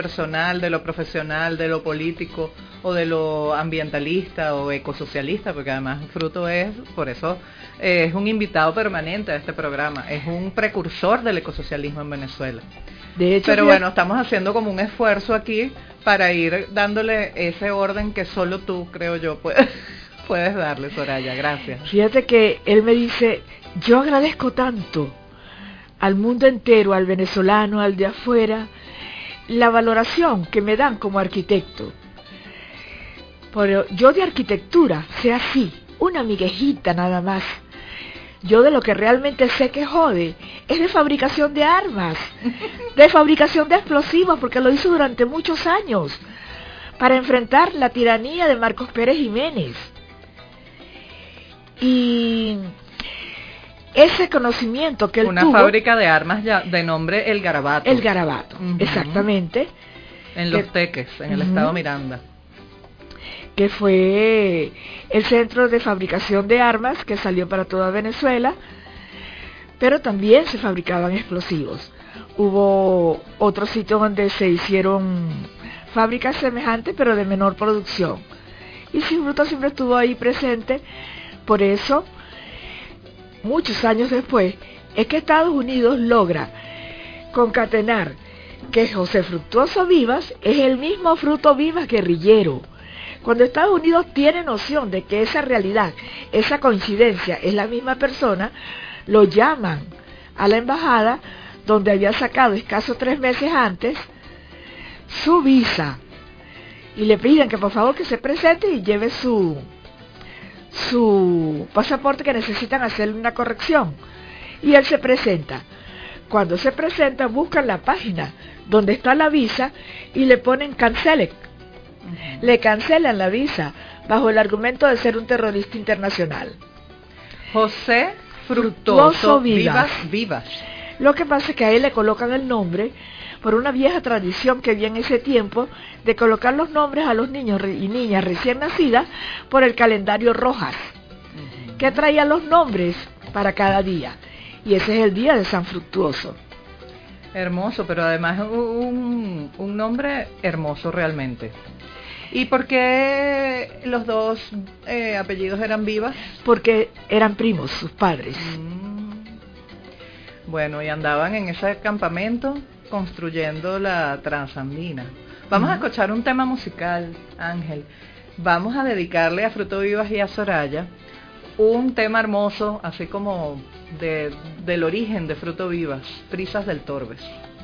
personal, de lo profesional, de lo político o de lo ambientalista o ecosocialista, porque además Fruto es, por eso es un invitado permanente a este programa, es un precursor del ecosocialismo en Venezuela. De hecho, pero bueno, estamos haciendo como un esfuerzo aquí para ir dándole ese orden que solo tú, creo yo, puedes darle, Soraya. Gracias. Fíjate que él me dice, yo agradezco tanto al mundo entero, al venezolano, al de afuera, la valoración que me dan como arquitecto. Pero yo de arquitectura sé así, una miguejita nada más. Yo de lo que realmente sé que jode es de fabricación de armas, de fabricación de explosivos, porque lo hizo durante muchos años, para enfrentar la tiranía de Marcos Pérez Jiménez. Y ese conocimiento que él tuvo... Una fábrica de armas ya de nombre El Garabato. El Garabato, exactamente. En Los Teques, en el estado Miranda. Que fue el centro de fabricación de armas que salió para toda Venezuela, pero también se fabricaban explosivos. Hubo otro sitio donde se hicieron fábricas semejantes, pero de menor producción. Y Fruto siempre estuvo ahí presente. Por eso, muchos años después, es que Estados Unidos logra concatenar que José Fructuoso Vivas es el mismo Fruto Vivas guerrillero. Cuando Estados Unidos tiene noción de que esa realidad, esa coincidencia es la misma persona, lo llaman a la embajada, donde había sacado escasos 3 meses antes su visa, y le piden que por favor que se presente y lleve su pasaporte, que necesitan hacerle una corrección. Y él se presenta. Cuando se presenta, buscan la página donde está la visa y le ponen cancele. Le cancelan la visa bajo el argumento de ser un terrorista internacional. José Fructuoso Vivas. Lo que pasa es que a él le colocan el nombre por una vieja tradición que había en ese tiempo de colocar los nombres a los niños y niñas recién nacidas por el calendario Rojas, que traía los nombres para cada día. Y ese es el día de San Fructuoso. Hermoso, pero además un nombre hermoso realmente. ¿Y por qué los dos apellidos eran Vivas? Porque eran primos, sus padres. Bueno, y andaban en ese campamento construyendo la Transandina. Vamos a escuchar un tema musical, Ángel. Vamos a dedicarle a Fruto Vivas y a Soraya un tema hermoso, así como del origen de Fruto Vivas, Brisas del Torbes.